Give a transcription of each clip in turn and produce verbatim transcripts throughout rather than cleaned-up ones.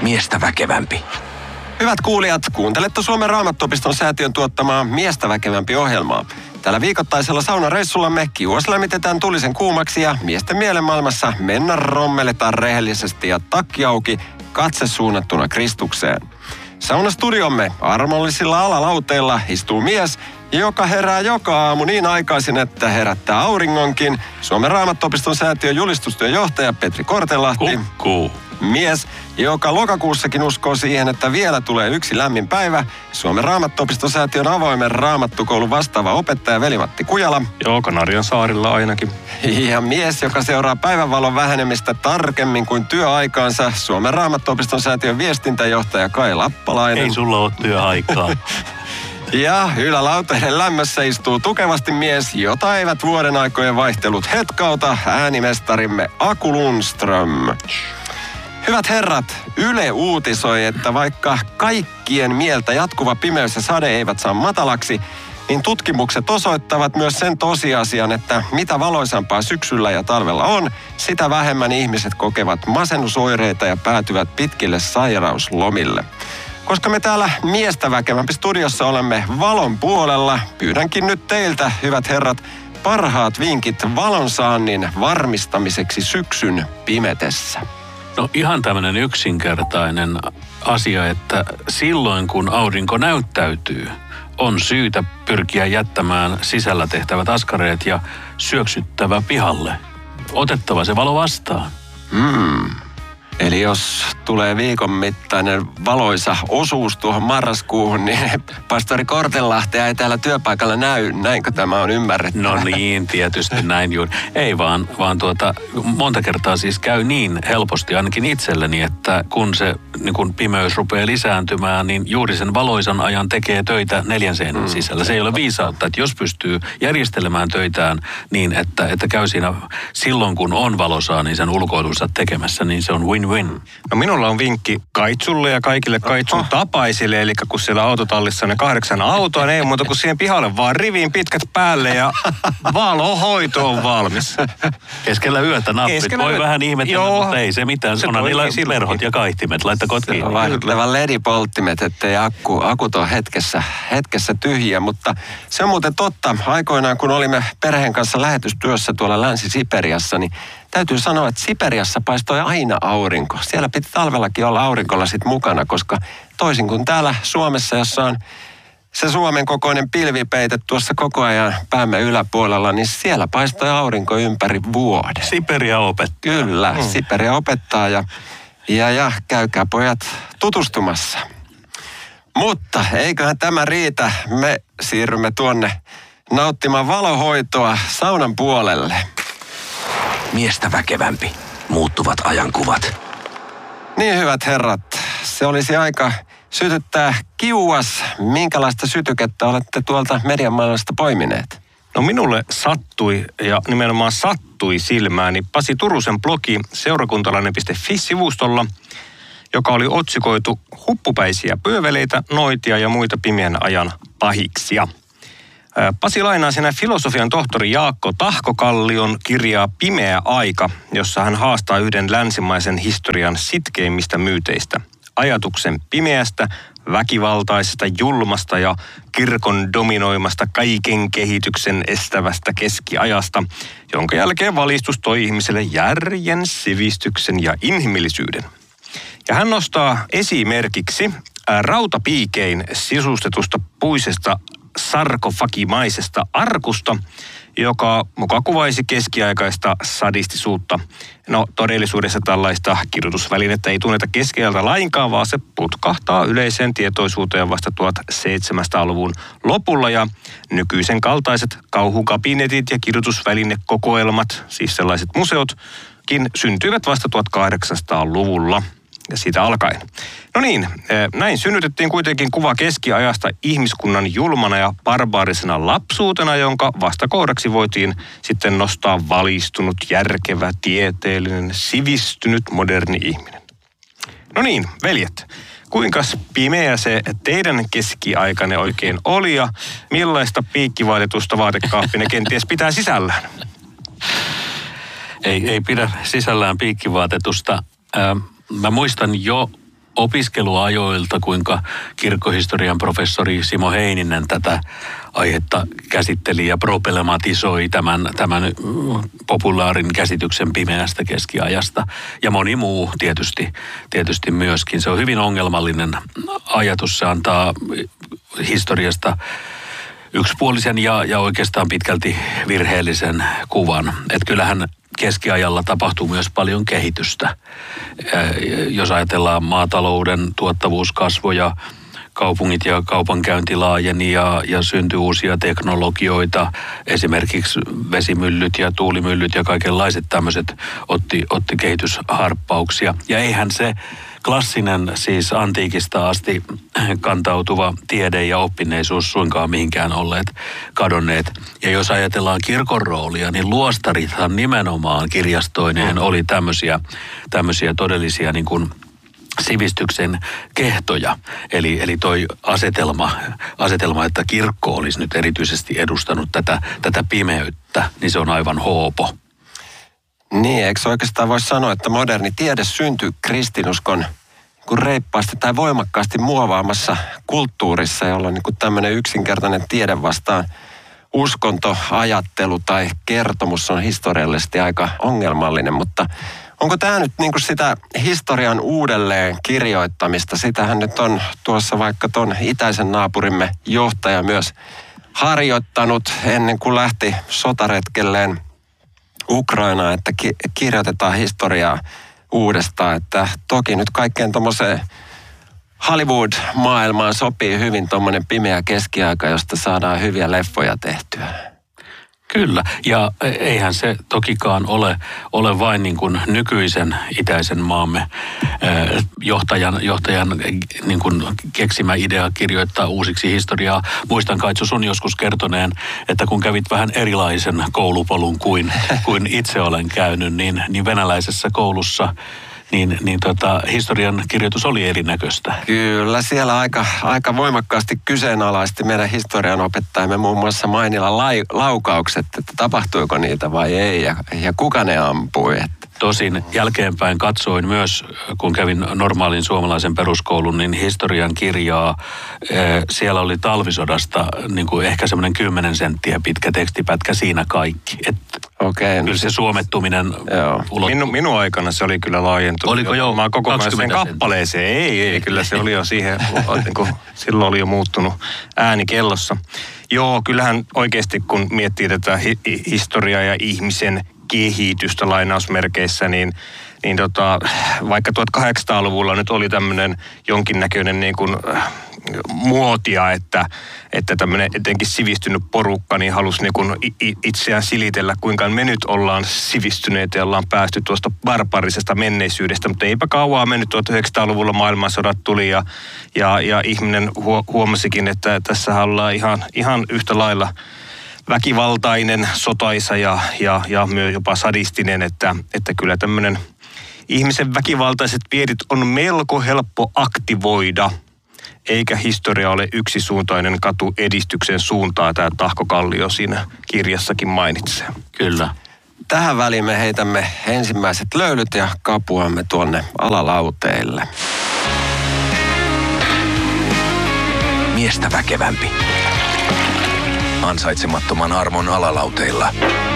miestä väkevämpi. Hyvät kuulijat, kuuntelette Suomen Raamattuopiston säätiön tuottamaa Miestä väkevämpi ohjelmaa. Tällä viikoittaisella saunareissullamme kiuas lämmitetään tulisen kuumaksi ja miesten mielenmaailmassa mennä rommeletaan rehellisesti ja takki auki, katse suunnattuna Kristukseen. Saunastudiomme armollisilla alalauteilla istuu mies, joka herää joka aamu niin aikaisin, että herättää auringonkin. Suomen Raamattuopiston säätiön julistustyön johtaja Petri Kortelahti. Kukkuu. Mies, joka lokakuussakin uskoo siihen, että vielä tulee yksi lämmin päivä. Suomen Raamattuopiston säätiön avoimen raamattukoulun vastaava opettaja Veli-Matti Kujala. Joo, Kanarian saarilla ainakin. Ja mies, joka seuraa päivänvalon vähenemistä tarkemmin kuin työaikaansa. Suomen Raamattuopiston säätiön viestintäjohtaja Kai Lappalainen. Ei sulla ole työaikaa. Ja ylälauteiden lämmössä istuu tukevasti mies, jota eivät vuoden aikojen vaihtelut hetkauta, äänimestarimme Aku Lundström. Hyvät herrat, Yle uutisoi, että vaikka kaikkien mieltä jatkuva pimeys ja sade eivät saa matalaksi, niin tutkimukset osoittavat myös sen tosiasian, että mitä valoisampaa syksyllä ja talvella on, sitä vähemmän ihmiset kokevat masennusoireita ja päätyvät pitkille sairauslomille. Koska me täällä miestä väkevämpi studiossa olemme valon puolella, pyydänkin nyt teiltä, hyvät herrat, parhaat vinkit valonsaannin varmistamiseksi syksyn pimetessä. No ihan tämmöinen yksinkertainen asia, että silloin kun aurinko näyttäytyy, on syytä pyrkiä jättämään sisällä tehtävät askareet ja syöksyttävä pihalle. Otettava se valo vastaan. Hmm. Eli jos tulee viikon mittainen valoisa osuus tuohon marraskuuhun, niin pastori Kortelahtea ei täällä työpaikalla näy. Näinkö tämä on ymmärretty? No niin, tietysti näin juuri. Ei vaan, vaan tuota, monta kertaa siis käy niin helposti ainakin itselleni, että kun se niin kun pimeys rupeaa lisääntymään, niin juuri sen valoisan ajan tekee töitä neljän seinän mm, sisällä. Se ei ole viisautta, että jos pystyy järjestelemään töitään niin, että, että käy siinä silloin kun on valosaa, niin sen ulkoilunsa tekemässä, niin se on win-win. No minulla on vinkki Kaitsulle ja kaikille Kaitsun tapaisille, eli kun siellä autotallissa on ne kahdeksan autoa, niin ei muuta kuin siihen pihalle vaan riviin pitkät päälle ja valohoito on valmis. Keskellä yötä nappit. Keskellä Voi yötä. vähän ihmetellä, Joo. mutta ei se mitään. Se on niillä verhot ja kaihtimet. Laittakoot kiinni. Vaihduttelevan L E D -polttimet, ettei akku, akut ole hetkessä, hetkessä tyhjiä. Mutta se on muuten totta. Aikoinaan, kun olimme perheen kanssa lähetystyössä tuolla Länsi-Siperiassa, niin täytyy sanoa, että Siperiassa paistoi aina aurinko. Siellä piti talvellakin olla aurinkolasit mukana, koska toisin kuin täällä Suomessa, jossa on se Suomen kokoinen pilvipeite tuossa koko ajan päämme yläpuolella, niin siellä paistoi aurinko ympäri vuoden. Siperia opettaa. Kyllä, mm. Siperia opettaa ja, ja, ja käykää pojat tutustumassa. Mutta eiköhän tämä riitä. Me siirrymme tuonne nauttimaan valohoitoa saunan puolelle. Miestä väkevämpi. Muuttuvat ajankuvat. Niin hyvät herrat, se olisi aika sytyttää kiuas. Minkälaista sytykettä olette tuolta median maailmasta poimineet? No minulle sattui, ja nimenomaan sattui silmääni Pasi Turusen blogi seurakuntalainen piste fi-sivustolla, joka oli otsikoitu huppupäisiä pyöveleitä, noitia ja muita pimeän ajan pahiksia. Pasi lainaa siinä filosofian tohtori Jaakko Tahkokallion kirjaa Pimeä aika, jossa hän haastaa yhden länsimaisen historian sitkeimmistä myyteistä. Ajatuksen pimeästä, väkivaltaisesta, julmasta ja kirkon dominoimasta kaiken kehityksen estävästä keskiajasta, jonka jälkeen valistus toi ihmiselle järjen, sivistyksen ja inhimillisyyden. Ja hän nostaa esimerkiksi rautapiikein sisustetusta puisesta sarkofagimaisesta arkusta, joka muka kuvaisi keskiaikaista sadistisuutta. No todellisuudessa tällaista kirjoitusvälinettä ei tunneta keskiajalta lainkaan, vaan se putkahtaa yleiseen tietoisuuteen vasta tuhatseitsemänsataaluvun lopulla ja nykyisen kaltaiset kauhukabinetit ja kirjoitusvälinekokoelmat, siis sellaiset museotkin, syntyivät vasta tuhatkahdeksansataaluvulla. Ja siitä alkaen. No niin, näin synnytettiin kuitenkin kuva keskiajasta ihmiskunnan julmana ja barbaarisena lapsuutena, jonka vastakohdaksi voitiin sitten nostaa valistunut, järkevä, tieteellinen, sivistynyt, moderni ihminen. No niin, veljet, kuinka pimeä se teidän keskiaikane oikein oli ja millaista piikkivaatetusta vaatekaappina kenties pitää sisällään? Ei, ei pidä sisällään piikkivaatetusta. Ähm. Mä muistan jo opiskeluajoilta, kuinka kirkkohistorian professori Simo Heininen tätä aihetta käsitteli ja problematisoi tämän, tämän populaarin käsityksen pimeästä keskiajasta. Ja moni muu tietysti, tietysti myöskin. Se on hyvin ongelmallinen ajatus. Se antaa historiasta yksipuolisen ja, ja oikeastaan pitkälti virheellisen kuvan. Että kyllähän keskiajalla tapahtuu myös paljon kehitystä. Jos ajatellaan maatalouden tuottavuuskasvoja, kaupungit ja kaupankäynti laajeni ja, ja syntyi uusia teknologioita. Esimerkiksi vesimyllyt ja tuulimyllyt ja kaikenlaiset tämmöiset otti, otti kehitysharppauksia. Ja eihän se klassinen, siis antiikista asti kantautuva tiede ja oppineisuus suinkaan mihinkään olleet kadonneet. Ja jos ajatellaan kirkon roolia, niin luostarithan nimenomaan kirjastoineen oli tämmöisiä, tämmöisiä todellisia niin kuin sivistyksen kehtoja. Eli, eli toi asetelma, asetelma, että kirkko olisi nyt erityisesti edustanut tätä, tätä pimeyttä, niin se on aivan hoopo. Niin, eikö oikeastaan voi sanoa, että moderni tiede syntyy kristinuskon kun reippaasti tai voimakkaasti muovaamassa kulttuurissa, jolloin niin kuin tämmöinen yksinkertainen tiede vastaan uskonto, ajattelu tai kertomus on historiallisesti aika ongelmallinen, mutta onko tämä nyt niin kuin sitä historian uudelleen kirjoittamista? Sitähän nyt on tuossa vaikka ton itäisen naapurimme johtaja myös harjoittanut ennen kuin lähti sotaretkelleen Ukrainaan, että ki- kirjoitetaan historiaa uudestaan. Että toki nyt kaikkeen tommoseen Hollywood-maailmaan sopii hyvin tommonen pimeä keskiaika, josta saadaan hyviä leffoja tehtyä. Kyllä, ja eihän se tokikaan ole, ole vain niin kuin nykyisen itäisen maamme johtajan, johtajan niin kuin keksimä idea kirjoittaa uusiksi historiaa. Muistan Kaitsu sun joskus kertoneen, että kun kävit vähän erilaisen koulupolun kuin, kuin itse olen käynyt, niin, niin venäläisessä koulussa niin, niin tota, historian kirjoitus oli erinäköistä. Kyllä, siellä aika, aika voimakkaasti kyseenalaisti meidän historian opettajamme muun muassa mainilla lai, laukaukset, että tapahtuiko niitä vai ei ja, ja kuka ne ampui. Että. Tosin jälkeenpäin katsoin myös, kun kävin normaalin suomalaisen peruskoulun, niin historian kirjaa. Siellä oli talvisodasta niin kuin ehkä semmoinen kymmenen senttiä pitkä tekstipätkä siinä kaikki. Okei. Kyllä se suomettuminen ulottuu. Minu, minun aikana se oli kyllä laajentunut. Oliko jo Mä kokonaiseen kappaleeseen. Ei, ei, kyllä se oli jo siihen, kun silloin oli jo muuttunut ääni kellossa. Joo, kyllähän oikeasti kun miettii tätä hi- historiaa ja ihmisen kehitystä lainausmerkeissä, niin, niin tota, vaikka tuhatkahdeksansataaluvulla nyt oli tämmöinen jonkinnäköinen niin kuin muotia, että, että tämmöinen etenkin sivistynyt porukka niin halusi niin kuin itseään silitellä, kuinka me nyt ollaan sivistyneitä ja ollaan päästy tuosta barbarisesta menneisyydestä, mutta eipä kauaa mennyt tuhatyhdeksänsataaluvulla maailmansodat tuli ja, ja, ja ihminen huomasikin, että tässä ollaan ihan, ihan yhtä lailla väkivaltainen, sotaisa ja, ja, ja myös jopa sadistinen, että, että kyllä tämmöinen ihmisen väkivaltaiset piirit on melko helppo aktivoida, eikä historia ole yksisuuntainen katu edistyksen suuntaa, tämä Tahko Kallio siinä kirjassakin mainitsee. Kyllä. Tähän väliin me heitämme ensimmäiset löylyt ja kapuamme tuonne alalauteille. Miestä väkevämpi. Ansaitsemattoman armon alalauteilla.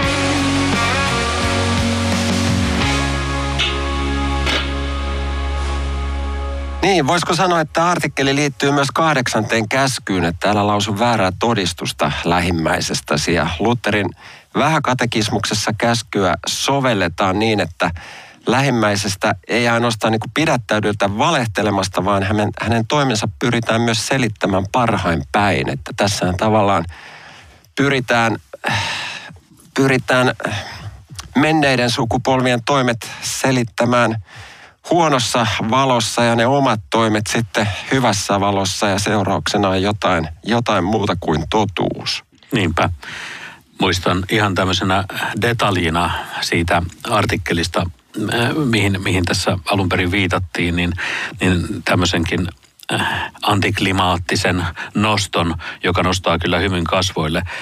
Niin, voisiko sanoa, että artikkeli liittyy myös kahdeksanteen käskyyn, että älä lausu väärää todistusta lähimmäisestäsi. Ja Lutherin vähäkatekismuksessa käskyä sovelletaan niin, että lähimmäisestä ei ainoastaan niin kuin pidättäydytä valehtelemasta, vaan hänen, hänen toimensa pyritään myös selittämään parhain päin. Että tässähän tavallaan pyritään, pyritään menneiden sukupolvien toimet selittämään huonossa valossa ja ne omat toimet sitten hyvässä valossa ja seurauksena on jotain, jotain muuta kuin totuus. Niinpä. Muistan ihan tämmöisenä detaljina siitä artikkelista, mihin, mihin tässä alun perin viitattiin, niin, niin tämmöisenkin antiklimaattisen noston, joka nostaa kyllä hymyn kasvoille.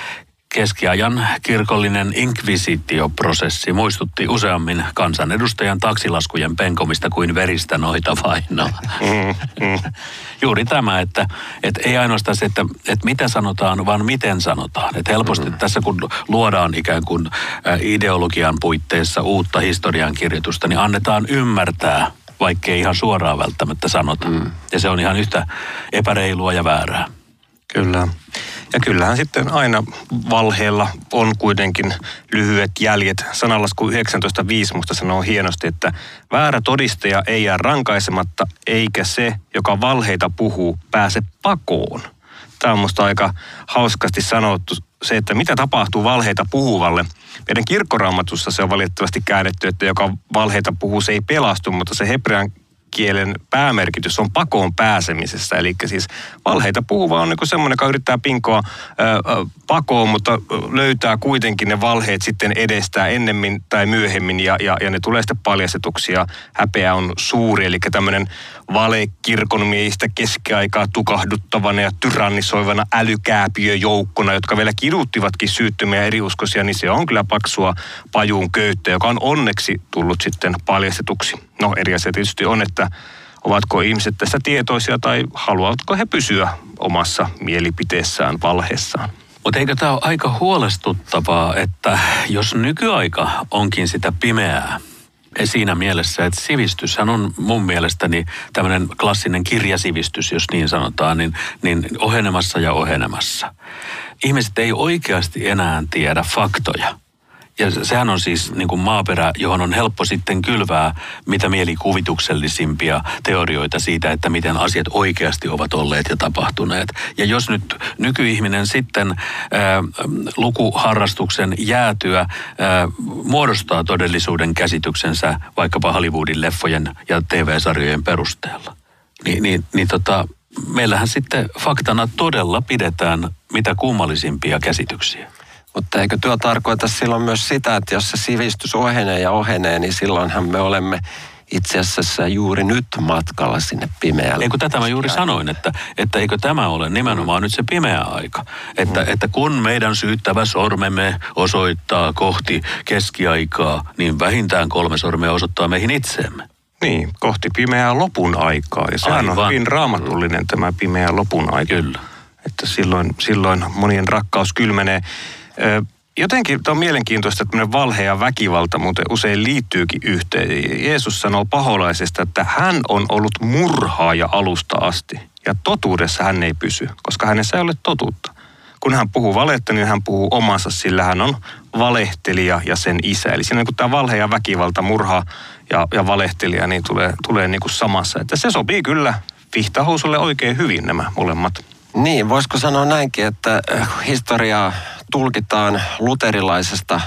Keskiajan kirkollinen inkvisitioprosessi muistutti useammin kansanedustajan taksilaskujen penkomista kuin veristä noita vainoa. Mm, mm. Juuri tämä, että, että ei ainoastaan se, että, että mitä sanotaan, vaan miten sanotaan. Että helposti mm. tässä kun luodaan ikään kuin ideologian puitteissa uutta historiankirjoitusta, niin annetaan ymmärtää, vaikkei ihan suoraan välttämättä sanota. Mm. Ja se on ihan yhtä epäreilua ja väärää. Kyllä. Ja kyllähän sitten aina valheella on kuitenkin lyhyet jäljet. Sananlasku yhdeksäntoista viisi musta sanoo hienosti, että väärä todistaja ei jää rankaisematta, eikä se, joka valheita puhuu, pääse pakoon. Tämä on musta aika hauskasti sanottu se, että mitä tapahtuu valheita puhuvalle. Meidän kirkkoraamatussa se on valitettavasti käännetty, että joka valheita puhuu, se ei pelastu, mutta se hebrean kielen päämerkitys on pakoon pääsemisessä. Eli siis valheita puhuva on niin kuin semmoinen, joka yrittää pinkoa ää, pakoon, mutta löytää kuitenkin ne valheet sitten edestään ennemmin tai myöhemmin ja, ja, ja ne tulee sitten paljastetuksi ja häpeä on suuri. Eli tämmöinen valekirkonmiehistä keskiaikaa tukahduttavana ja tyrannisoivana älykääpiöjoukkona, jotka vielä kiduttivatkin syyttömiä eriuskoisia, niin se on kyllä paksua pajuun köyttä, joka on onneksi tullut sitten paljastetuksi. No eri asia tietysti on, että ovatko ihmiset tässä tietoisia tai haluavatko he pysyä omassa mielipiteessään, valheessaan. Mutta eikö tämä ole aika huolestuttavaa, että jos nykyaika onkin sitä pimeää, siinä mielessä, että sivistyshän on mun mielestäni tämmöinen klassinen kirjasivistys, jos niin sanotaan, niin, niin ohenemassa ja ohenemassa. Ihmiset ei oikeasti enää tiedä faktoja. Ja sehän on siis niin kuin maaperä, johon on helppo sitten kylvää mitä mielikuvituksellisimpia teorioita siitä, että miten asiat oikeasti ovat olleet ja tapahtuneet. Ja jos nyt nykyihminen sitten ää, lukuharrastuksen jäätyä ää, muodostaa todellisuuden käsityksensä vaikkapa Hollywoodin leffojen ja T V-sarjojen perusteella, niin, niin, niin tota, meillähän sitten faktana todella pidetään mitä kummallisimpia käsityksiä. Mutta eikö tuo tarkoita silloin myös sitä, että jos se sivistys ohenee ja ohenee, niin silloinhan me olemme itse asiassa juuri nyt matkalla sinne pimeälle. Eikö tätä mä juuri sanoin, että, että eikö tämä ole nimenomaan nyt se pimeä aika. Että, mm. että kun meidän syyttävä sormemme osoittaa kohti keskiaikaa, niin vähintään kolme sormea osoittaa meihin itseemme. Niin, kohti pimeää lopun aikaa. Ja sehän on hyvin raamatullinen tämä pimeä lopun aika. Kyllä. Että silloin, silloin monien rakkaus kylmenee. Jotenkin tämä on mielenkiintoista, että tämmöinen valhe ja väkivalta muuten usein liittyykin yhteen. Jeesus sanoo paholaisesta, että hän on ollut murhaaja alusta asti. Ja totuudessa hän ei pysy, koska hänessä ei ole totuutta. Kun hän puhuu valetta, niin hän puhuu omansa, sillä hän on valehtelija ja sen isä. Eli siinä kun tämä valhe ja väkivalta, murha ja, ja valehtelija, niin tulee, tulee niin kuin samassa. Että se sopii kyllä Fihtahousulle oikein hyvin nämä molemmat. Niin, voisiko sanoa näinkin, että historiaa tulkitaan luterilaisesta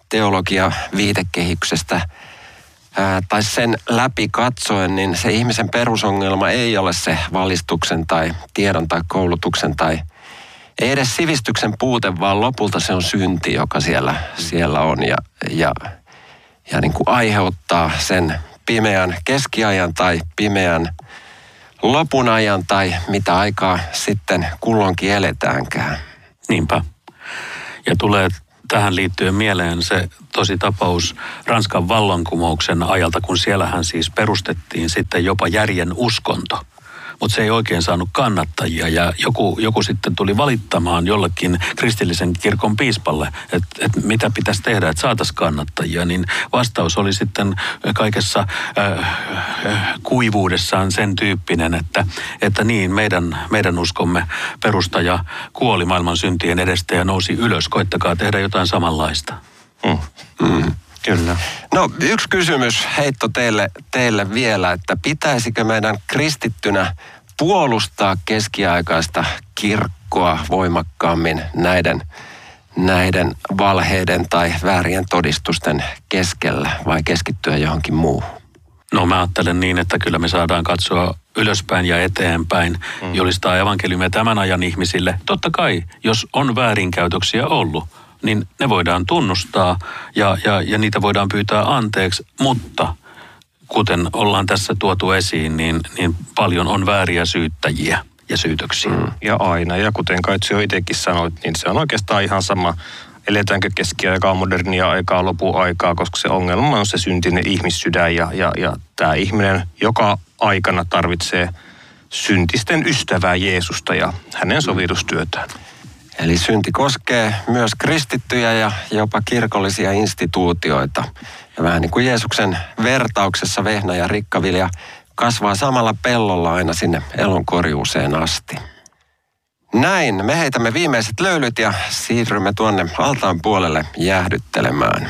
teologia-viitekehyksestä ää, tai sen läpi katsoen, niin se ihmisen perusongelma ei ole se valistuksen tai tiedon tai koulutuksen tai ei edes sivistyksen puute, vaan lopulta se on synti, joka siellä, siellä on ja, ja, ja niin kuin aiheuttaa sen pimeän keskiajan tai pimeän lopun ajan tai mitä aikaa sitten kulloinkin eletäänkään. Niinpä. Ja tulee tähän liittyen mieleen se tosi tapaus Ranskan vallankumouksen ajalta, kun siellähän siis perustettiin sitten jopa järjen uskonto. Mutta se ei oikein saanut kannattajia ja joku, joku sitten tuli valittamaan jollekin kristillisen kirkon piispalle, että et mitä pitäisi tehdä, että saataisiin kannattajia. Niin vastaus oli sitten kaikessa äh, äh, kuivuudessaan sen tyyppinen, että, että niin, meidän, meidän uskomme perustaja kuoli maailman syntien edestä ja nousi ylös. Koittakaa tehdä jotain samanlaista. Mm. Mm. Kyllä. No yksi kysymys heitto teille, teille vielä, että pitäisikö meidän kristittynä puolustaa keskiaikaista kirkkoa voimakkaammin näiden, näiden valheiden tai väärien todistusten keskellä vai keskittyä johonkin muuhun? No mä ajattelen niin, että kyllä me saadaan katsoa ylöspäin ja eteenpäin, mm. julistaa evankeliumia tämän ajan ihmisille. Totta kai, jos on väärinkäytöksiä ollut, niin ne voidaan tunnustaa ja, ja, ja niitä voidaan pyytää anteeksi, mutta kuten ollaan tässä tuotu esiin, niin, niin paljon on vääriä syyttäjiä. ja syytöksiä. Mm. Ja aina. Ja kuten Kaitsu jo itsekin sanoit, niin se on oikeastaan ihan sama, eletäänkö keskiaikaa, modernia aikaa, lopuaikaa, koska se ongelma on se syntinen ihmissydän ja, ja, ja tämä ihminen joka aikana tarvitsee syntisten ystävää Jeesusta ja hänen sovitustyötään. Eli synti koskee myös kristittyjä ja jopa kirkollisia instituutioita. Ja vähän niin kuin Jeesuksen vertauksessa vehnä ja rikkavilja kasvaa samalla pellolla aina sinne elonkorjuuseen asti. Näin, me heitämme viimeiset löylyt ja siirrymme tuonne altaan puolelle jäähdyttelemään.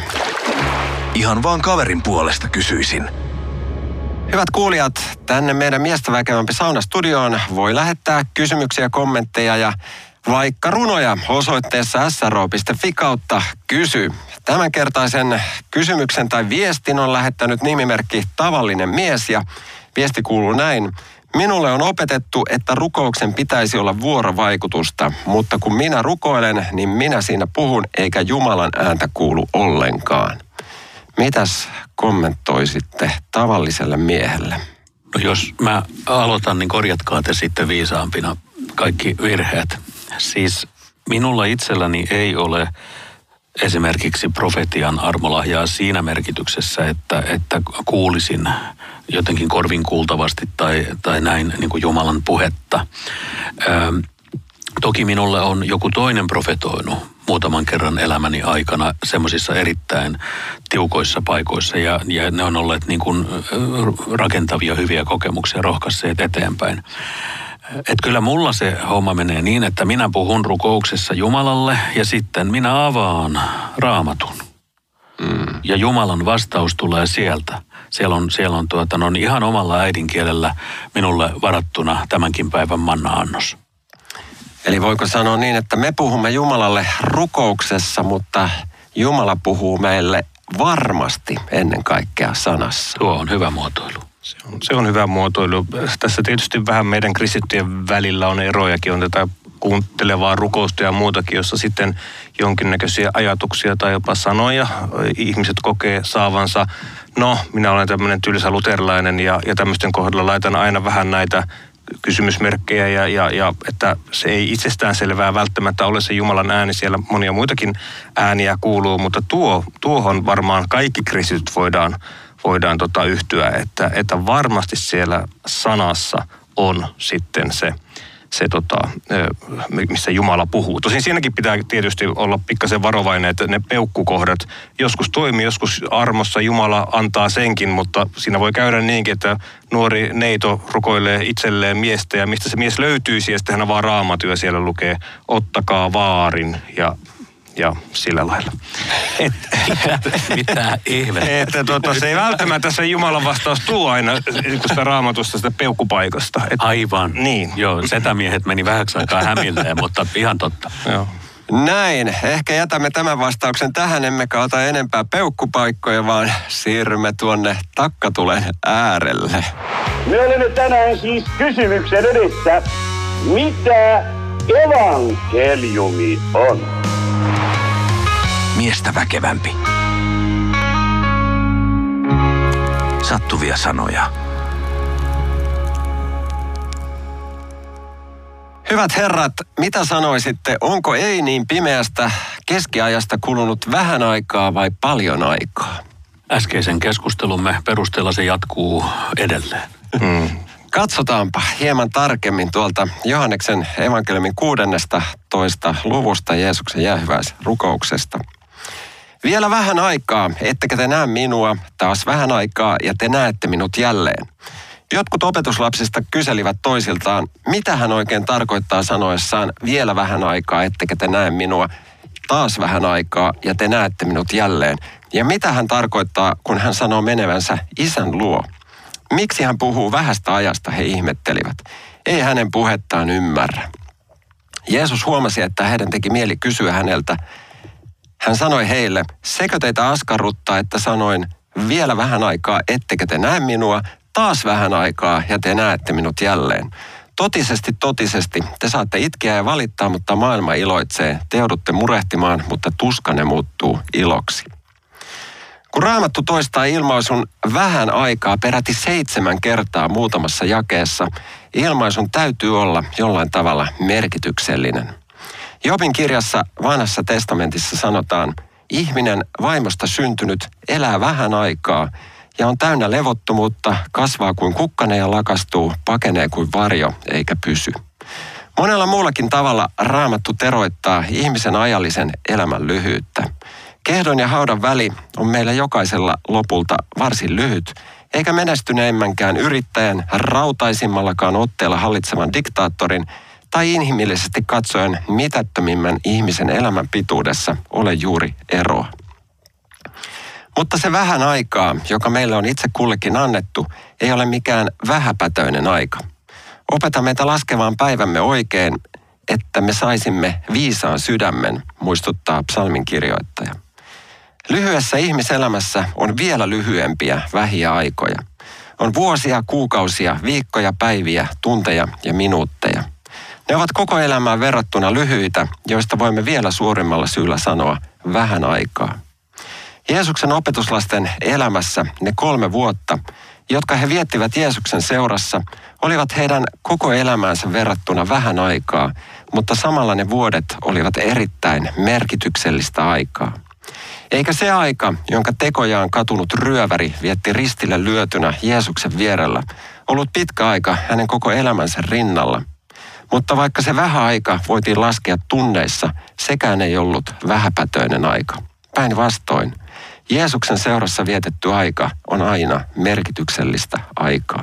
Ihan vaan kaverin puolesta kysyisin. Hyvät kuulijat, tänne meidän miestä väkevämpi saunastudioon voi lähettää kysymyksiä, kommentteja ja vaikka runoja osoitteessa s r o piste f i kautta kysy. Tämänkertaisen kysymyksen tai viestin on lähettänyt nimimerkki Tavallinen mies ja viesti kuuluu näin. Minulle on opetettu, että rukouksen pitäisi olla vuorovaikutusta, mutta kun minä rukoilen, niin minä siinä puhun eikä Jumalan ääntä kuulu ollenkaan. Mitäs kommentoisitte tavalliselle miehelle? No jos mä aloitan, niin korjatkaa te sitten viisaampina kaikki virheet. Siis minulla itselläni ei ole esimerkiksi profetian armolahjaa siinä merkityksessä, että, että kuulisin jotenkin korvin kuultavasti tai, tai näin niin kuin Jumalan puhetta. Ö, toki minulle on joku toinen profetoinut muutaman kerran elämäni aikana semmoisissa erittäin tiukoissa paikoissa ja, ja ne on olleet niin kuin rakentavia, hyviä kokemuksia, rohkaisseet eteenpäin. Että kyllä mulla se homma menee niin, että minä puhun rukouksessa Jumalalle ja sitten minä avaan Raamatun. Mm. Ja Jumalan vastaus tulee sieltä. Siellä on, siellä on tuota, no, ihan omalla äidinkielellä minulle varattuna tämänkin päivän manna-annos. Eli voiko sanoa niin, että me puhumme Jumalalle rukouksessa, mutta Jumala puhuu meille varmasti ennen kaikkea sanassa. Tuo on hyvä muotoilu. Se on, se on hyvä muotoilu. Tässä tietysti vähän meidän kristittyjen välillä on erojakin. On tätä kuuntelevaa rukousta ja muutakin, jossa sitten jonkinnäköisiä ajatuksia tai jopa sanoja ihmiset kokee saavansa. No, minä olen tämmöinen tylsä luterilainen ja, ja tämmöisten kohdalla laitan aina vähän näitä kysymysmerkkejä ja, ja, ja että se ei itsestään selvää välttämättä ole se Jumalan ääni. Siellä monia muitakin ääniä kuuluu, mutta tuo, tuohon varmaan kaikki kristityt voidaan voidaan tota yhtyä, että, että varmasti siellä sanassa on sitten se, se tota, missä Jumala puhuu. Tosin siinäkin pitää tietysti olla pikkasen varovainen, että ne peukkukohdat joskus toimii, joskus armossa Jumala antaa senkin, mutta siinä voi käydä niinkin, että nuori neito rukoilee itselleen miestä ja mistä se mies löytyisi ja sitten hän avaa Raamatun ja siellä lukee ottakaa vaarin ja Ja sillä lailla. Et, Mitä ihmettä. Että tuota, se ei välttämättä se Jumalan vastaus tuo aina sitä Raamatusta sitä peukkupaikasta. Et, Aivan. Niin. Joo, setämiehet meni vähäksi aikaa hämilleen, mutta ihan totta. Joo. Näin. Ehkä jätämme tämän vastauksen tähän, emmekä ota enempää peukkupaikkoja, vaan siirrymme tuonne takkatulen äärelle. Me olemme tänään siis kysymyksen edessä, mitä evankeliumi on? Miestä väkevämpi. Sattuvia sanoja. Hyvät herrat, mitä sanoisitte, onko ei niin pimeästä keskiajasta kulunut vähän aikaa vai paljon aikaa? Äskeisen keskustelumme perusteella se jatkuu edelleen. Mm. Katsotaanpa hieman tarkemmin tuolta Johanneksen evankeliumin kuudennesta toista luvusta Jeesuksen jäähyväisrukouksesta. Vielä vähän aikaa, ettekä te näe minua, taas vähän aikaa ja te näette minut jälleen. Jotkut opetuslapsista kyselivät toisiltaan, mitä hän oikein tarkoittaa sanoessaan vielä vähän aikaa, ettekä te näe minua, taas vähän aikaa ja te näette minut jälleen. Ja mitä hän tarkoittaa, kun hän sanoo menevänsä isän luo? Miksi hän puhuu vähästä ajasta, he ihmettelivät. Ei hänen puhettaan ymmärrä. Jeesus huomasi, että heidän teki mieli kysyä häneltä. Hän sanoi heille, sekö teitä askarruttaa, että sanoin, vielä vähän aikaa, ettekä te näe minua, taas vähän aikaa ja te näette minut jälleen. Totisesti, totisesti, te saatte itkeä ja valittaa, mutta maailma iloitsee. Te joudutte murehtimaan, mutta tuskanne muuttuu iloksi. Kun Raamattu toistaa ilmaisun vähän aikaa peräti seitsemän kertaa muutamassa jakeessa, ilmaisun täytyy olla jollain tavalla merkityksellinen. Jobin kirjassa Vanhassa testamentissa sanotaan, ihminen vaimosta syntynyt elää vähän aikaa ja on täynnä levottomuutta, kasvaa kuin kukkanen ja lakastuu, pakenee kuin varjo eikä pysy. Monella muullakin tavalla Raamattu teroittaa ihmisen ajallisen elämän lyhyyttä. Kehdon ja haudan väli on meillä jokaisella lopulta varsin lyhyt, eikä menestyneimmmänkään yrittäjän rautaisimmallakaan otteella hallitsevan diktaattorin tai inhimillisesti katsoen mitättömimmän ihmisen elämän pituudessa ole juuri eroa. Mutta se vähän aikaa, joka meille on itse kullekin annettu, ei ole mikään vähäpätöinen aika. Opeta meitä laskemaan päivämme oikein, että me saisimme viisaan sydämen, muistuttaa psalmin kirjoittaja. Lyhyessä ihmiselämässä on vielä lyhyempiä vähiä aikoja. On vuosia, kuukausia, viikkoja, päiviä, tunteja ja minuutteja. Ne ovat koko elämään verrattuna lyhyitä, joista voimme vielä suurimmalla syyllä sanoa vähän aikaa. Jeesuksen opetuslasten elämässä ne kolme vuotta, jotka he viettivät Jeesuksen seurassa, olivat heidän koko elämäänsä verrattuna vähän aikaa, mutta samalla ne vuodet olivat erittäin merkityksellistä aikaa. Eikä se aika, jonka tekojaan katunut ryöväri vietti ristille lyötynä Jeesuksen vierellä, ollut pitkä aika hänen koko elämänsä rinnalla. Mutta vaikka se vähän aika voitiin laskea tunneissa, sekään ei ollut vähäpätöinen aika. Päinvastoin, Jeesuksen seurassa vietetty aika on aina merkityksellistä aikaa.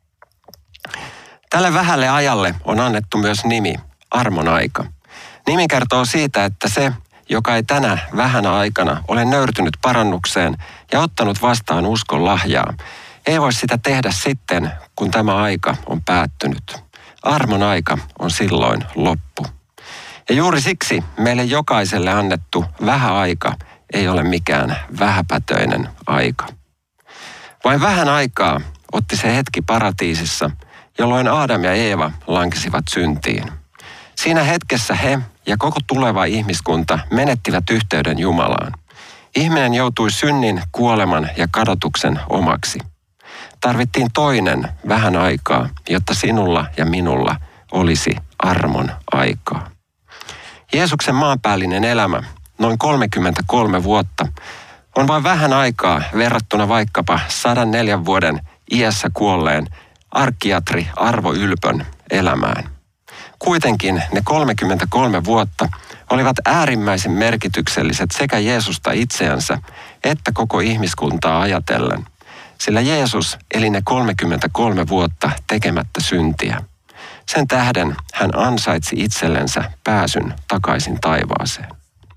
Tälle vähälle ajalle on annettu myös nimi, armon aika. Nimi kertoo siitä, että se, joka ei tänä vähänä aikana ole nöyrtynyt parannukseen ja ottanut vastaan uskon lahjaa, ei voi sitä tehdä sitten, kun tämä aika on päättynyt. Armon aika on silloin loppu. Ja juuri siksi meille jokaiselle annettu vähä aika ei ole mikään vähäpätöinen aika. Vain vähän aikaa otti se hetki paratiisissa, jolloin Aadam ja Eeva lankesivat syntiin. Siinä hetkessä he ja koko tuleva ihmiskunta menettivät yhteyden Jumalaan. Ihminen joutui synnin, kuoleman ja kadotuksen omaksi. Tarvittiin toinen vähän aikaa, jotta sinulla ja minulla olisi armon aikaa. Jeesuksen maanpäällinen elämä, noin kolmekymmentäkolme vuotta, on vain vähän aikaa verrattuna vaikkapa sata neljä vuoden iässä kuolleen arkkiatri Arvo Ylpön elämään. Kuitenkin ne kolmekymmentäkolme vuotta olivat äärimmäisen merkitykselliset sekä Jeesusta itseänsä että koko ihmiskuntaa ajatellen, sillä Jeesus eli ne kolmekymmentäkolme vuotta tekemättä syntiä. Sen tähden hän ansaitsi itsellensä pääsyn takaisin taivaaseen.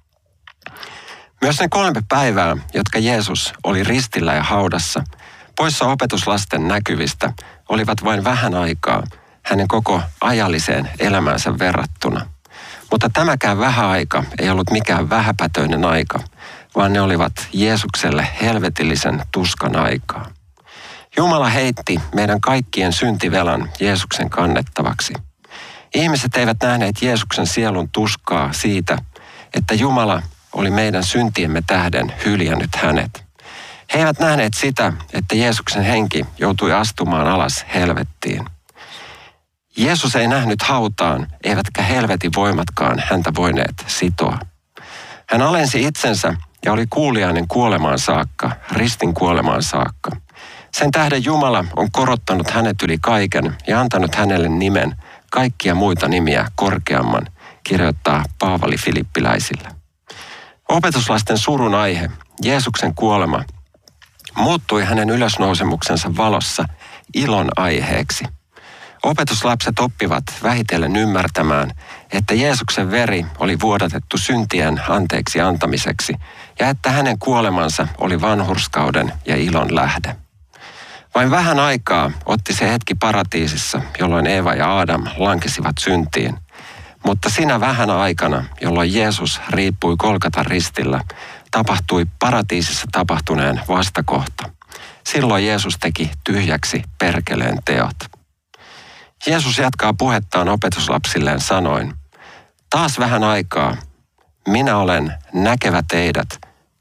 Myös ne kolme päivää, jotka Jeesus oli ristillä ja haudassa, poissa opetuslasten näkyvistä, olivat vain vähän aikaa hänen koko ajalliseen elämäänsä verrattuna. Mutta tämäkään vähän aika ei ollut mikään vähäpätöinen aika, vaan ne olivat Jeesukselle helvetillisen tuskan aikaa. Jumala heitti meidän kaikkien syntivelan Jeesuksen kannettavaksi. Ihmiset eivät nähneet Jeesuksen sielun tuskaa siitä, että Jumala oli meidän syntiemme tähden hyljännyt hänet. He eivät nähneet sitä, että Jeesuksen henki joutui astumaan alas helvettiin. Jeesus ei nähnyt hautaan, eivätkä helvetin voimatkaan häntä voineet sitoa. Hän alensi itsensä ja oli kuuliainen kuolemaan saakka, ristin kuolemaan saakka. Sen tähden Jumala on korottanut hänet yli kaiken ja antanut hänelle nimen, kaikkia muita nimiä korkeamman, kirjoittaa Paavali Filippiläisille. Opetuslasten surun aihe, Jeesuksen kuolema, muuttui hänen ylösnousemuksensa valossa ilon aiheeksi. Opetuslapset oppivat vähitellen ymmärtämään, että Jeesuksen veri oli vuodatettu syntien anteeksi antamiseksi ja että hänen kuolemansa oli vanhurskauden ja ilon lähde. Vain vähän aikaa otti se hetki paratiisissa, jolloin Eeva ja Adam lankesivat syntiin. Mutta sinä vähänä aikana, jolloin Jeesus riippui Golgatan ristillä, tapahtui paratiisissa tapahtuneen vastakohta. Silloin Jeesus teki tyhjäksi perkeleen teot. Jeesus jatkaa puhettaan opetuslapsilleen sanoin, taas vähän aikaa, minä olen näkevä teidät,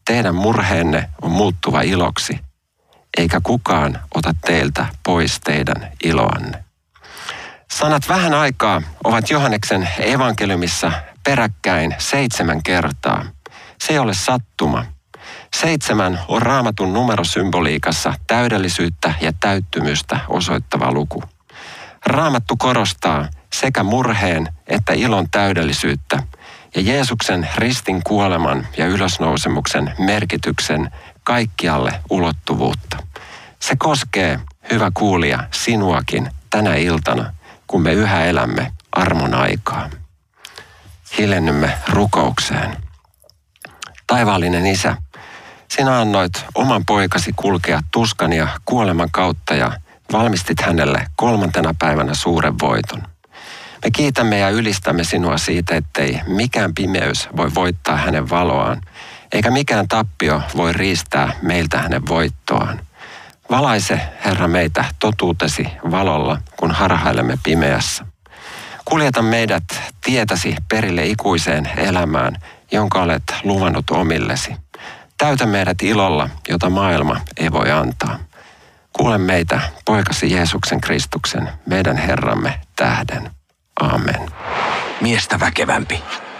teidän murheenne on muuttuva iloksi, eikä kukaan ota teiltä pois teidän iloanne. Sanat vähän aikaa ovat Johanneksen evankeliumissa peräkkäin seitsemän kertaa. Se ei ole sattuma. Seitsemän on Raamatun numerosymboliikassa täydellisyyttä ja täyttymystä osoittava luku. Raamattu korostaa sekä murheen että ilon täydellisyyttä ja Jeesuksen ristin kuoleman ja ylösnousemuksen merkityksen kaikkialle ulottuvuutta. Se koskee, hyvä kuulija, sinuakin tänä iltana, kun me yhä elämme armon aikaa. Hiljennymme rukoukseen. Taivaallinen Isä, sinä annoit oman poikasi kulkea tuskan ja kuoleman kautta ja valmistit hänelle kolmantena päivänä suuren voiton. Me kiitämme ja ylistämme sinua siitä, ettei mikään pimeys voi voittaa hänen valoaan, eikä mikään tappio voi riistää meiltä hänen voittoaan. Valaise, Herra, meitä totuutesi valolla, kun harhailemme pimeässä. Kuljeta meidät tietäsi perille ikuiseen elämään, jonka olet luvannut omillesi. Täytä meidät ilolla, jota maailma ei voi antaa. Kuule meitä, poikasi Jeesuksen Kristuksen, meidän Herramme tähden. Amen. Miestä väkevämpi.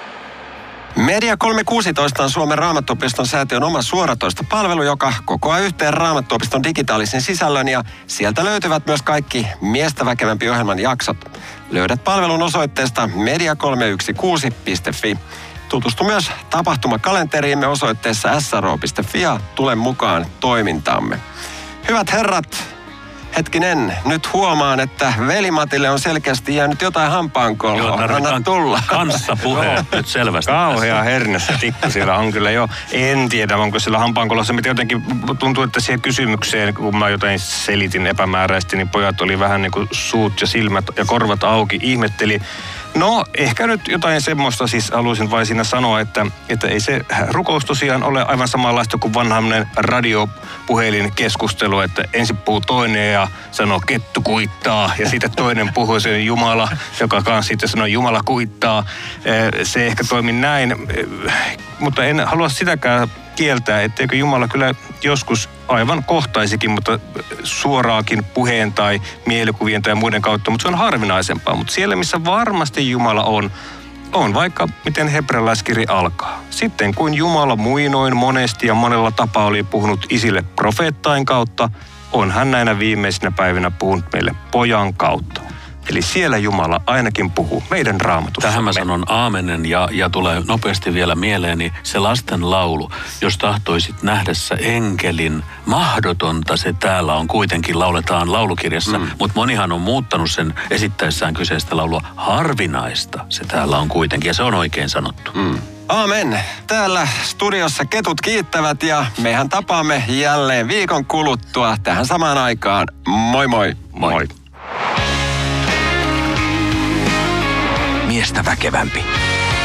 Media kolmesataakuusitoista on Suomen Raamattuopiston säätiön oma suoratoista palvelu, joka kokoaa yhteen Raamattuopiston digitaalisen sisällön ja sieltä löytyvät myös kaikki Miestä väkevämpi -ohjelman jaksot. Löydät palvelun osoitteesta media kolme yksi kuusi piste fi. Tutustu myös tapahtumakalenteriimme osoitteessa s r o piste fi ja tule mukaan toimintaamme. Hyvät herrat, hetkinen, nyt huomaan, että veli-Matille on selkeästi jäänyt jotain hampaankoloa. Anna tulla. Kanssapuheet nyt selvästi. Kauhea hernessä tikku siellä on kyllä jo. En tiedä, onko siellä hampaankolossa. Mitä jotenkin tuntuu, että siihen kysymykseen, kun mä jotain selitin epämääräisesti, niin pojat oli vähän niin kuin suut ja silmät ja korvat auki, ihmetteli. No, ehkä nyt jotain semmoista siis haluaisin vain siinä sanoa, että, että ei se rukous tosiaan ole aivan samanlaista kuin vanhaminen radiopuhelin keskustelu, että ensin puhuu toinen ja sanoo kettu kuittaa ja sitten toinen puhuu sen Jumala, joka kanssa sitten sanoo Jumala kuittaa. Se ehkä toimi näin, mutta en halua sitäkään kieltää, etteikö Jumala kyllä joskus aivan kohtaisikin, mutta suoraakin puheen tai mielikuvien tai muiden kautta, mutta se on harvinaisempaa. Mutta siellä, missä varmasti Jumala on, on vaikka miten hebrealaiskirja alkaa. Sitten kun Jumala muinoin monesti ja monella tapaa oli puhunut isille profeettain kautta, on hän näinä viimeisinä päivinä puhunut meille pojan kautta. Eli siellä Jumala ainakin puhuu meidän Raamatussa. Tähän mä sanon aamenen ja, ja tulee nopeasti vielä mieleeni se lasten laulu. Jos tahtoisit nähdä se enkelin, mahdotonta se täällä on kuitenkin, lauletaan laulukirjassa. Mm. Mutta monihan on muuttanut sen esittäessään kyseistä laulua. Harvinaista se täällä on kuitenkin ja se on oikein sanottu. Mm. Aamen. Täällä studiossa ketut kiittävät ja mehän tapaamme jälleen viikon kuluttua tähän samaan aikaan. Moi moi. Moi. moi. Miestä väkevämpi.